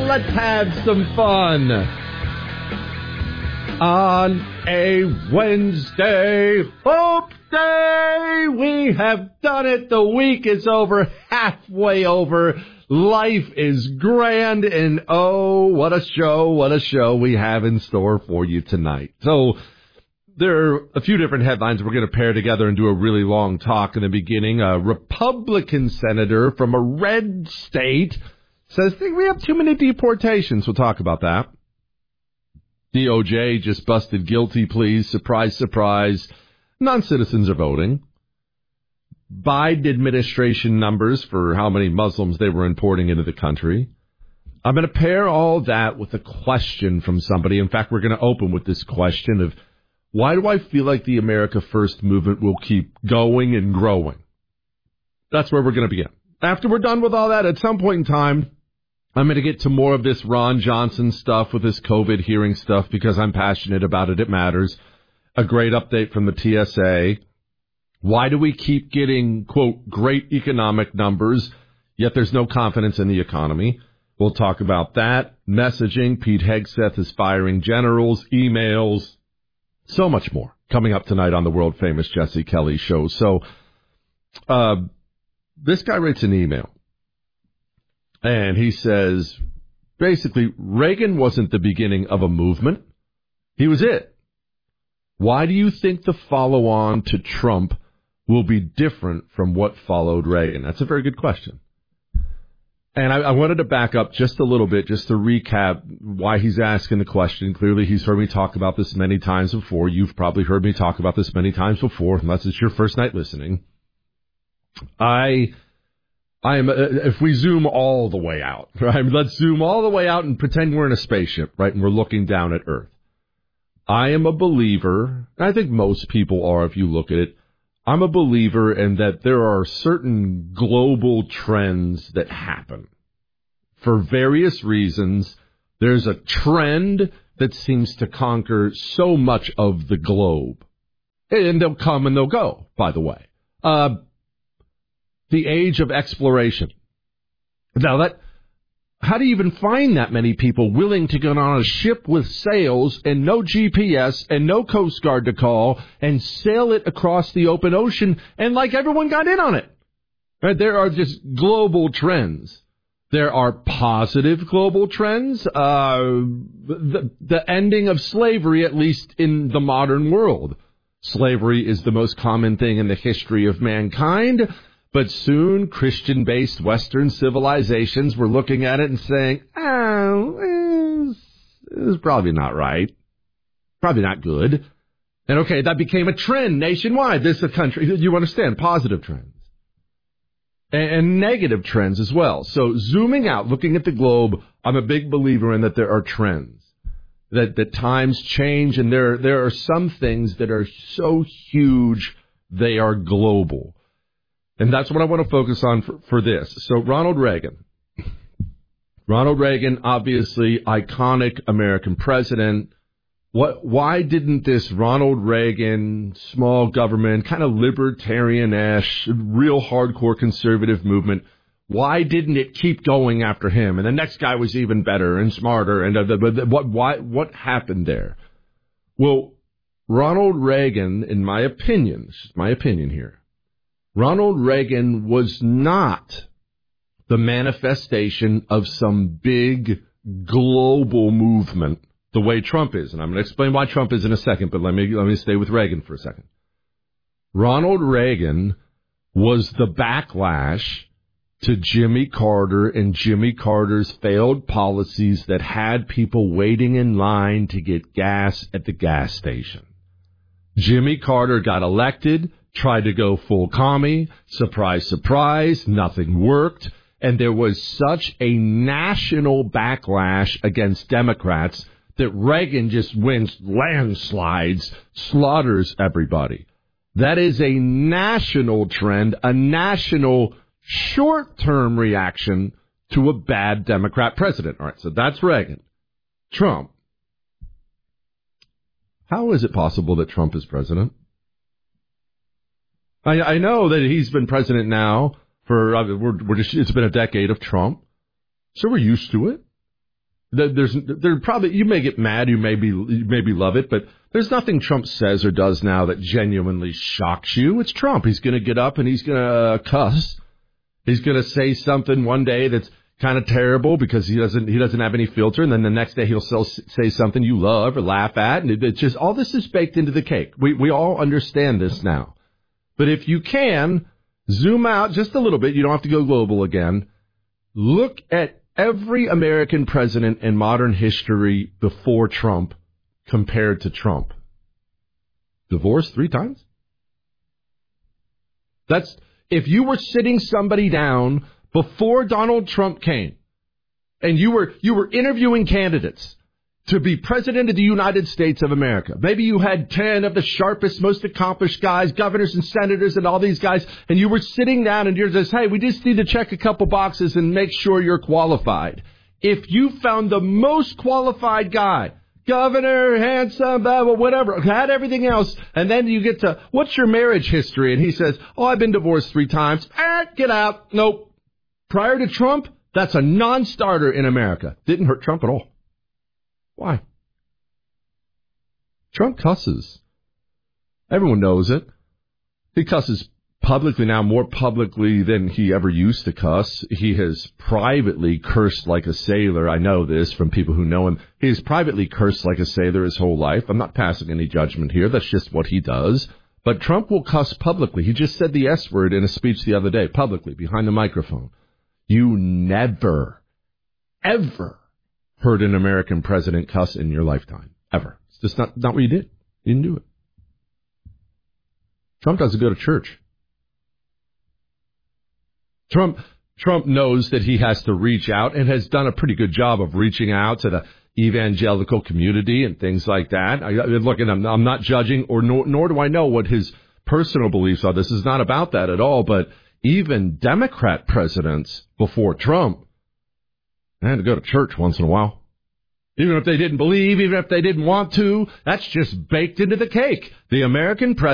let's have some fun. On a Wednesday, Hope Day, we have done it. The week is over, halfway over. Life is grand, and oh, what a show we have in store for you tonight. So, there are a few different headlines we're going to pair together and do a really long talk in the beginning. A Republican senator from a red state says, think we have too many deportations. We'll talk about that. DOJ just busted guilty pleas. Surprise, surprise. Non-citizens are voting. Biden administration numbers for how many Muslims they were importing into the country. I'm going to pair all that with a question from somebody. In fact, we're going to open with this question of, why do I feel like the America First movement will keep going and growing? That's where we're going to begin. After we're done with all that, at some point in time, I'm going to get to more of this Ron Johnson stuff with this COVID hearing stuff because I'm passionate about it. It matters. A great update from the TSA. Why do we keep getting, quote, great economic numbers, yet there's no confidence in the economy? We'll talk about that. Messaging. Pete Hegseth is firing generals, emails, so much more coming up tonight on the world-famous Jesse Kelly show. So this guy writes an email. And he says, basically, Reagan wasn't the beginning of a movement. He was it. Why do you think the follow-on to Trump will be different from what followed Reagan? That's a very good question. And I wanted to back up just a little bit, just to recap why he's asking the question. Clearly, he's heard me talk about this many times before. You've probably heard me talk about this many times before, unless it's your first night listening. I am, if we zoom all the way out, right? Let's zoom all the way out and pretend we're in a spaceship, right? And we're looking down at Earth. I am a believer, and I think most people are if you look at it, I'm a believer in that there are certain global trends that happen. For various reasons, there's a trend that seems to conquer so much of the globe. And they'll come and they'll go, by the way. The age of exploration. Now, how do you even find that many people willing to get on a ship with sails and no GPS and no Coast Guard to call and sail it across the open ocean and like everyone got in on it? Right? There are just global trends. There are positive global trends. The ending of slavery, at least in the modern world. Slavery is the most common thing in the history of mankind. But soon, Christian-based Western civilizations were looking at it and saying, it's probably not right. Probably not good. And okay, that became a trend nationwide. This is a country, you understand, positive trends. And negative trends as well. So zooming out, looking at the globe, I'm a big believer in that there are trends. That times change, and there are some things that are so huge, they are global. And that's what I want to focus on for this. So Ronald Reagan, obviously iconic American president. Why didn't this Ronald Reagan, small government, kind of libertarian-ish, real hardcore conservative movement, why didn't it keep going after him? And the next guy was even better and smarter. And what happened there? Well, Ronald Reagan, in my opinion, this is my opinion here, Ronald Reagan was not the manifestation of some big global movement the way Trump is. And I'm going to explain why Trump is in a second, but let me stay with Reagan for a second. Ronald Reagan was the backlash to Jimmy Carter and Jimmy Carter's failed policies that had people waiting in line to get gas at the gas station. Jimmy Carter got elected, tried to go full commie, surprise, surprise, nothing worked, and there was such a national backlash against Democrats that Reagan just wins landslides, slaughters everybody. That is a national trend, a national short-term reaction to a bad Democrat president. All right, so that's Reagan. Trump. How is it possible that Trump is president? I know that he's been president now for, it's been a decade of Trump, so we're used to it. You may get mad, you maybe love it, but there's nothing Trump says or does now that genuinely shocks you. It's Trump. He's going to get up and he's going to cuss. He's going to say something one day that's kind of terrible because he doesn't have any filter, and then the next day he'll say something you love or laugh at, and it's just all this is baked into the cake. We all understand this now. But if you can zoom out just a little bit, you don't have to go global again. Look at every American president in modern history before Trump compared to Trump. Divorced 3 times? That's if you were sitting somebody down before Donald Trump came and you were interviewing candidates to be president of the United States of America. Maybe you had 10 of the sharpest, most accomplished guys, governors and senators and all these guys, and you were sitting down and you're just, hey, we just need to check a couple boxes and make sure you're qualified. If you found the most qualified guy, governor, handsome, blah, blah, whatever, had everything else, and then you get to, what's your marriage history? And he says, oh, I've been divorced 3 times. Get out. Nope. Prior to Trump, that's a non-starter in America. Didn't hurt Trump at all. Why? Trump cusses. Everyone knows it. He cusses publicly now, more publicly than he ever used to cuss. He has privately cursed like a sailor. I know this from people who know him. He has privately cursed like a sailor his whole life. I'm not passing any judgment here. That's just what he does. But Trump will cuss publicly. He just said the S word in a speech the other day, publicly, behind the microphone. You never, ever heard an American president cuss in your lifetime. Ever. It's just not what you did. You didn't do it. Trump doesn't go to church. Trump knows that he has to reach out and has done a pretty good job of reaching out to the evangelical community and things like that. Look, and I'm not judging, or nor do I know what his personal beliefs are. This is not about that at all. But even Democrat presidents before Trump had to go to church once in a while. Even if they didn't believe, even if they didn't want to, that's just baked into the cake. The American president